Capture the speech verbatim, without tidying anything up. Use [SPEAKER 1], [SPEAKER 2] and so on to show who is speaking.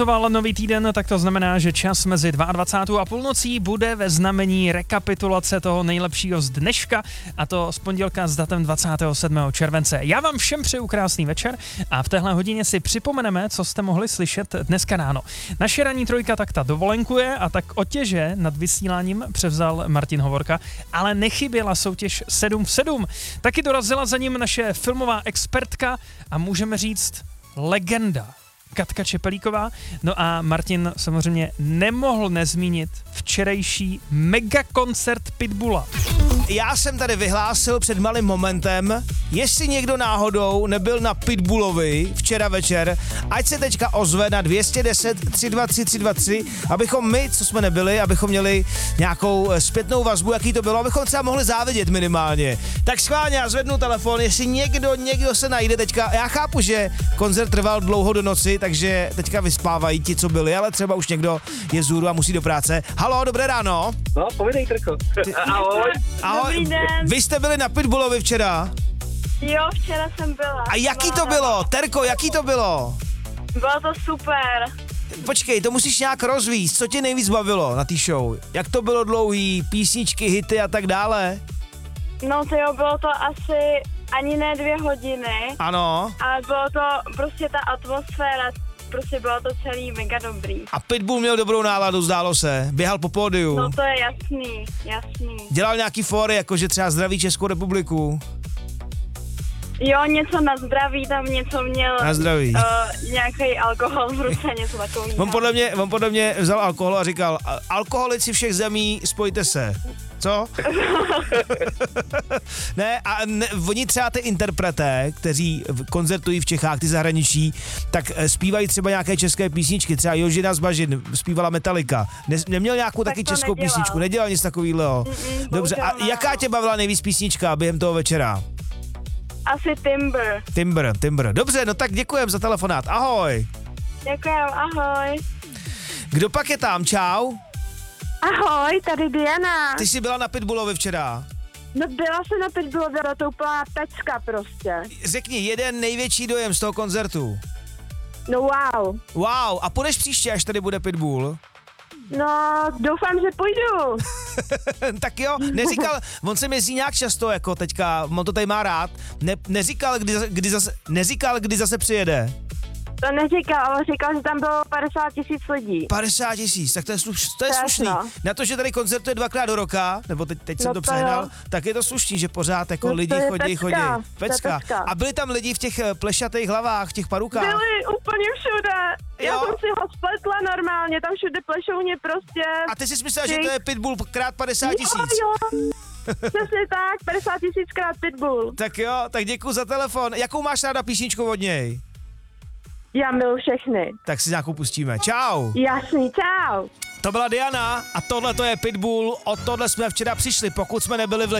[SPEAKER 1] Startoval nový týden, tak to znamená, že čas mezi dvacátou druhou a půlnocí bude ve znamení rekapitulace toho nejlepšího z dneška, a to z pondělka s datem dvacátého sedmého července. Já vám všem přeju krásný večer a v téhle hodině si připomeneme, co jste mohli slyšet dneska ráno. Naše ranní trojka tak ta dovolenkuje a tak otěže nad vysíláním převzal Martin Hovorka, ale nechyběla soutěž sedm v sedm. Taky dorazila za ním naše filmová expertka a můžeme říct legenda Katka Čepelíková. No a Martin samozřejmě nemohl nezmínit včerejší megakoncert Pitbulla.
[SPEAKER 2] Já jsem tady vyhlásil před malým momentem, jestli někdo náhodou nebyl na Pitbullovi včera večer, ať se teďka ozve na dvě stě deset tři dva tři tři dva tři, abychom my, co jsme nebyli, abychom měli nějakou zpětnou vazbu, jaký to bylo, abychom třeba mohli závidět minimálně. Tak schválně, já zvednu telefon, jestli někdo, někdo se najde teďka. Já chápu, že koncert trval dlouho do noci, takže teďka vyspávají ti, co byli, ale třeba už někdo je zůru a musí do práce. Halo, dobré ráno.
[SPEAKER 3] No, povídej, Trko. Ahoj.
[SPEAKER 2] Ahoj.
[SPEAKER 4] Dobrý den.
[SPEAKER 2] Vy jste byli na Pitbullovi včera?
[SPEAKER 4] Jo, včera jsem byla.
[SPEAKER 2] A jaký to bylo? Terko, jaký to bylo?
[SPEAKER 4] Bylo to super.
[SPEAKER 2] Počkej, to musíš nějak rozvíct. Co tě nejvíc bavilo na té show? Jak to bylo dlouhý, písničky, hity a tak dále?
[SPEAKER 4] No to jo, bylo to asi ani ne dvě hodiny.
[SPEAKER 2] Ano.
[SPEAKER 4] Ale bylo to prostě ta atmosféra, prostě bylo to celý mega dobrý.
[SPEAKER 2] A Pitbull měl dobrou náladu, zdálo se. Běhal po pódiu.
[SPEAKER 4] No to je jasný, jasný.
[SPEAKER 2] Dělal nějaký fóry, jakože třeba zdraví Českou republiku.
[SPEAKER 4] Jo, něco na zdraví, tam něco měl.
[SPEAKER 2] Na zdraví.
[SPEAKER 4] Uh, nějaký alkohol v ruce, něco takového.
[SPEAKER 2] On podle mě, on podle mě vzal alkohol a říkal, alkoholici všech zemí, spojte se. Co? Ne, a ne, oni třeba ty interpreté, kteří koncertují v Čechách, ty zahraničí, tak zpívají třeba nějaké české písničky, třeba Jožina Zbažin zpívala Metallica. Ne, neměl nějakou
[SPEAKER 4] tak
[SPEAKER 2] taky
[SPEAKER 4] to
[SPEAKER 2] českou
[SPEAKER 4] nedělal.
[SPEAKER 2] písničku, nedělal nic takovýhleho.
[SPEAKER 4] Mm-mm,
[SPEAKER 2] Dobře, a
[SPEAKER 4] bohužel ne.
[SPEAKER 2] jaká tě bavila nejvíc písnička během toho večera?
[SPEAKER 4] Asi Timber.
[SPEAKER 2] Timber, Timber. Dobře, no tak děkujem za telefonát. Ahoj.
[SPEAKER 4] Děkujem, ahoj.
[SPEAKER 2] Kdo pak je tam? Čau.
[SPEAKER 5] Ahoj, tady Diana.
[SPEAKER 2] Ty jsi byla na Pitbullovi včera.
[SPEAKER 5] No byla jsem na Pitbullovi, byla to úplná pecka prostě.
[SPEAKER 2] Řekni jeden největší dojem z toho koncertu.
[SPEAKER 5] No wow.
[SPEAKER 2] Wow, a půjdeš příště, až tady bude Pitbull?
[SPEAKER 5] No, doufám, že půjdu.
[SPEAKER 2] Tak jo, neříkal, on se jezdí nějak často, jako teďka, on to tady má rád, ne, neříkal, kdy, kdy zase, neříkal, kdy zase přijede.
[SPEAKER 5] To neříkal, ale říkal, že tam bylo padesát tisíc lidí.
[SPEAKER 2] padesát tisíc, tak to je, sluš, to je slušný.
[SPEAKER 5] no.
[SPEAKER 2] Na to, že tady koncertuje dvakrát do roka, nebo teď, teď jsem
[SPEAKER 5] No
[SPEAKER 2] to
[SPEAKER 5] to
[SPEAKER 2] přehnal,
[SPEAKER 5] jo.
[SPEAKER 2] tak je to slušný, že pořád jako
[SPEAKER 5] No to
[SPEAKER 2] lidi
[SPEAKER 5] je
[SPEAKER 2] chodí,
[SPEAKER 5] pecka,
[SPEAKER 2] chodí.
[SPEAKER 5] to je
[SPEAKER 2] Pecka.
[SPEAKER 5] pecka.
[SPEAKER 2] A byli tam lidi v těch eh, plešatých hlavách, v těch parukách.
[SPEAKER 5] Byli úplně všude. Já
[SPEAKER 2] Jo.
[SPEAKER 5] jsem si ho spletla normálně, tam všude plešouně prostě.
[SPEAKER 2] A ty jsi myslel, že to je Pitbull krát padesát tisíc.
[SPEAKER 5] Jo, jo. Přesně tak, padesát tisíckrát Pitbull.
[SPEAKER 2] Tak jo, tak děkuji za telefon. Jakou máš ráda písničku od něj?
[SPEAKER 5] Já miluji všechny.
[SPEAKER 2] Tak si nějakou pustíme. Čau.
[SPEAKER 5] Jasný, čau.
[SPEAKER 2] To byla Diana a tohle to je Pitbull. O tohle jsme včera přišli, pokud jsme nebyli v